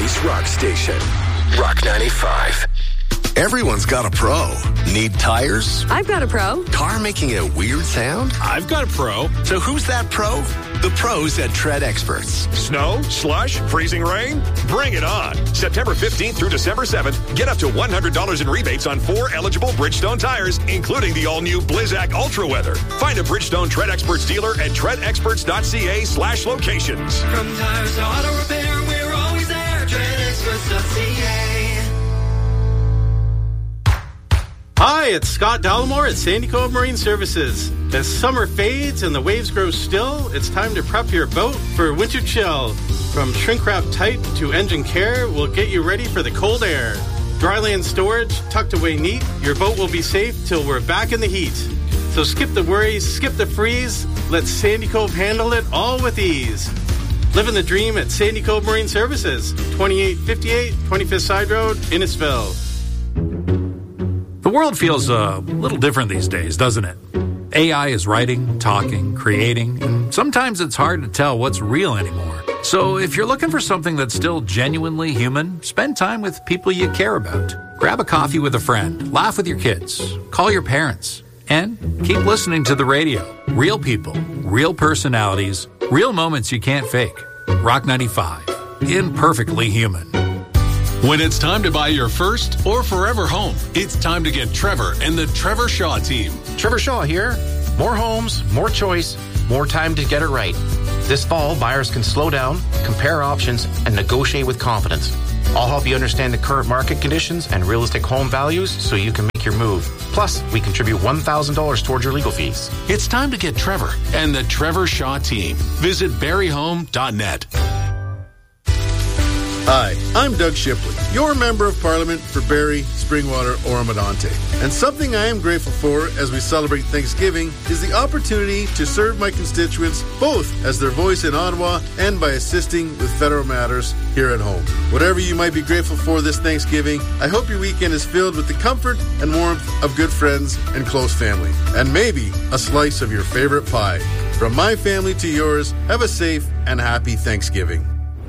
Barrie's Rock Station. Rock 95. Everyone's got a pro. Need tires? I've got a pro. Car making a weird sound? I've got a pro. So who's that pro? The pros at Tread Experts. Snow, slush, freezing rain? Bring it on. September 15th through December 7th, get up to $100 in rebates on 4 eligible Bridgestone tires, including the all-new Blizzak Ultra Weather. Find a Bridgestone Tread Experts dealer at treadexperts.ca/locations. From tires to auto repair, we're always there. treadexperts.ca. Hi, it's Scott Dallimore at Sandy Cove Marine Services. As summer fades and the waves grow still, it's time to prep your boat for winter chill. From shrink wrap tight to engine care, we'll get you ready for the cold air. Dryland storage, tucked away neat, your boat will be safe till we're back in the heat. So skip the worries, skip the freeze, let Sandy Cove handle it all with ease. Living the dream at Sandy Cove Marine Services, 2858 25th Side Road, Innisfil. The world feels a little different these days, doesn't it? AI is writing, talking, creating, and sometimes it's hard to tell what's real anymore. So if you're looking for something that's still genuinely human, spend time with people you care about. Grab a coffee with a friend, laugh with your kids, call your parents, and keep listening to the radio. Real people, real personalities, real moments you can't fake. Rock 95, imperfectly human. When it's time to buy your first or forever home, it's time to get Trevor and the Trevor Shaw team. Trevor Shaw here. More homes, more choice, more time to get it right. This fall, buyers can slow down, compare options, and negotiate with confidence. I'll help you understand the current market conditions and realistic home values so you can make your move. Plus, we contribute $1,000 towards your legal fees. It's time to get Trevor and the Trevor Shaw team. Visit barryhome.net. Hi, I'm Doug Shipley, your Member of Parliament for Barrie, Springwater, Oromadante. And something I am grateful for as we celebrate Thanksgiving is the opportunity to serve my constituents both as their voice in Ottawa and by assisting with federal matters here at home. Whatever you might be grateful for this Thanksgiving, I hope your weekend is filled with the comfort and warmth of good friends and close family. And maybe a slice of your favorite pie. From my family to yours, have a safe and happy Thanksgiving.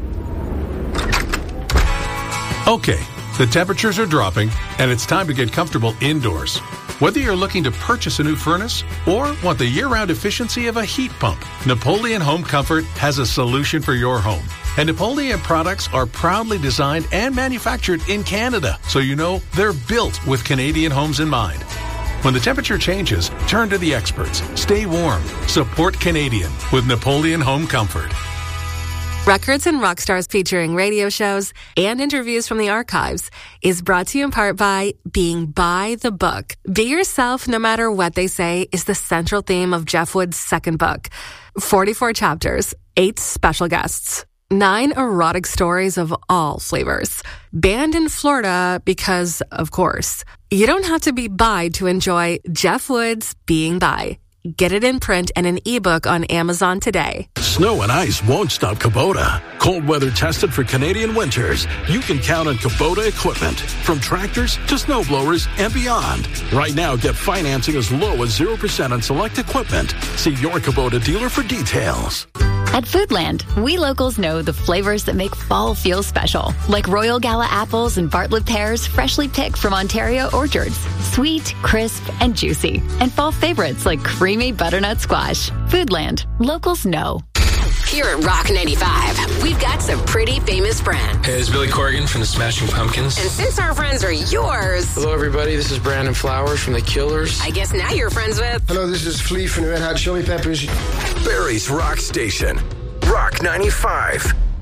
Okay, the temperatures are dropping, and it's time to get comfortable indoors. Whether you're looking to purchase a new furnace or want the year-round efficiency of a heat pump, Napoleon Home Comfort has a solution for your home. And Napoleon products are proudly designed and manufactured in Canada, so you know they're built with Canadian homes in mind. When the temperature changes, turn to the experts. Stay warm. Support Canadian with Napoleon Home Comfort. Records and Rockstars featuring radio shows and interviews from the archives is brought to you in part by being by the book. Be yourself no matter what they say is the central theme of Jeff Wood's second book. 44 chapters, 8 special guests, 9 erotic stories of all flavors. Banned in Florida because, of course, you don't have to be bi to enjoy Jeff Wood's Being Bi. Get it in print and an ebook on Amazon today. Snow and ice won't stop Kubota. Cold weather tested for Canadian winters. You can count on Kubota equipment. From tractors to snowblowers and beyond. Right now, get financing as low as 0% on select equipment. See your Kubota dealer for details. At Foodland, we locals know the flavors that make fall feel special, like Royal Gala apples and Bartlett pears freshly picked from Ontario orchards. Sweet, crisp, and juicy. And fall favorites like creamy butternut squash. Foodland, locals know. Here at Rock 95, we've got some pretty famous friends. Hey, it's Billy Corgan from the Smashing Pumpkins. And since our friends are yours... Hello, everybody. This is Brandon Flowers from The Killers. I guess now you're friends with... Hello, this is Flea from the Red Hot Chili Peppers. Barrie's Rock Station. Rock 95.